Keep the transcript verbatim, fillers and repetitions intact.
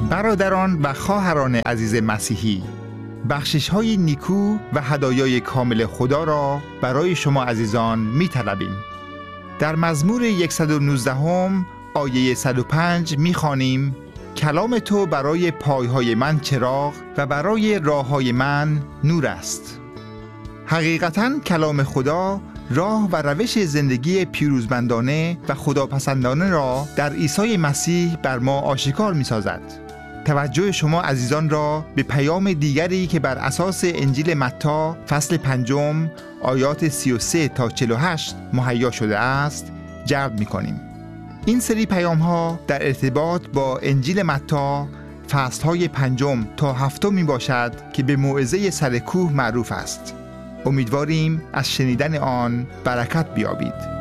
برادران و خواهران عزیز مسیحی، بخشش‌های نیکو و هدایای کامل خدا را برای شما عزیزان می‌طلبیم. در مزمور صد و نوزده هم آیه صد و پنج می‌خوانیم: کلام تو برای پایهای من چراغ و برای راههای من نور است. حقیقتاً کلام خدا راه و روش زندگی پیروزمندانه و خداپسندانه را در عیسی مسیح بر ما آشکار می‌سازد. توجه شما عزیزان را به پیام دیگری که بر اساس انجیل متی فصل پنجم آیات سی و سه تا چهل و هشت مهیا شده است جلب می‌کنیم. این سری پیام ها در ارتباط با انجیل متی فصل های پنجم تا هفتم می باشد که به موعظه سر کوه معروف است. امیدواریم از شنیدن آن برکت بیابید.